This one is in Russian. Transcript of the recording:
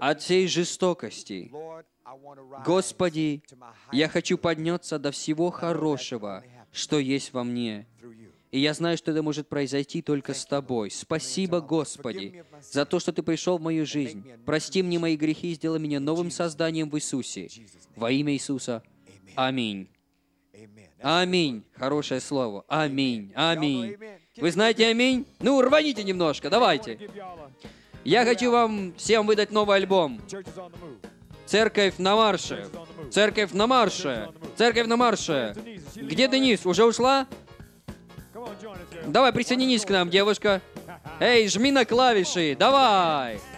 от всей жестокости. Господи, я хочу подняться до всего хорошего, что есть во мне. И я знаю, что это может произойти только с Тобой. Спасибо, Господи, за то, что Ты пришел в мою жизнь. Прости мне мои грехи и сделай меня новым созданием в Иисусе. Во имя Иисуса. Аминь. Аминь. Хорошее слово. Аминь. Аминь. Вы знаете аминь? Ну, рваните немножко, давайте. Я хочу вам всем выдать новый альбом. Церковь на марше. Церковь на марше. Церковь на марше. Где Денис? Уже ушла? Давай, присоединись к нам, девушка. Эй, жми на клавиши. Давай.